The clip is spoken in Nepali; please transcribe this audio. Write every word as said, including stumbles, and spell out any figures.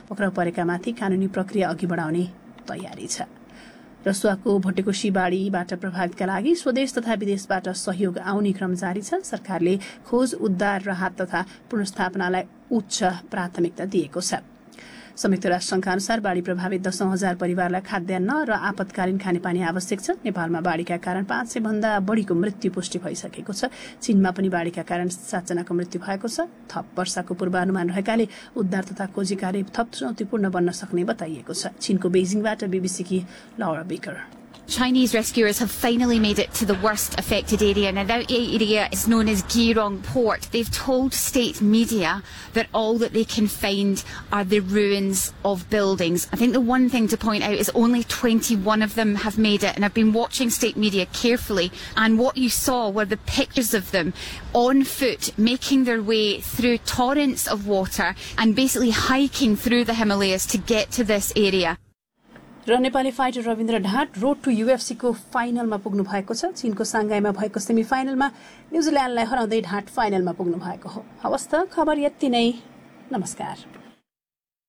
पक्राउ परेकामाथि कानूनी प्रक्रिया अघि बढाउने तयारी छ। रसुवाको भटेकोसी बाढीबाट प्रभावितका लागि स्वदेश तथा विदेशबाट सहयोग आउने क्रम जारी छ। सरकारले खोज उद्धार राहत तथा पुनर्स्थापनालाई उच्च प्राथमिकता दिएको छ। संयुक्त राष्ट्रसङ्घका अनुसार बाढी प्रभावित दशौं हजार परिवारलाई खाद्यान्न र आपतकालीन खानेपानी आवश्यक छ। नेपालमा बाढीका कारण पाँच सय भन्दा बढ़ीको मृत्यु पुष्टि भइसकेको छ। चीनमा पनि बाढीका कारण सातजनाको मृत्यु भएको छ। थप वर्षाको पूर्वानुमान रहेकाले उद्धार तथा खोजी कार्य थप चुनौतीपूर्ण बन्न सक्ने बताइएको छ। चीनको बेजिङबाट बीबीसीकी लौरा baker. Chinese rescuers have finally made it to the worst affected area. Now, that area is known as Geelong Port. They've told state media that all that they can find are the ruins of buildings. I think the one thing to point out is only twenty-one of them have made it, and I've been watching state media carefully, and what you saw were the pictures of them on foot making their way through torrents of water and basically hiking through the Himalayas to get to this area. र Nepali fighter Rabindra ढाट road to UFC को फाइनलमा पुग्नु भएको छ। चीनको सांघाईमा भएको सेमी फाइनलमा न्यूजील्यान्डलाई हराउँदै ढाट फाइनलमा पुग्नु भएको हो। हवस् त खबर यति नै। नमस्कार।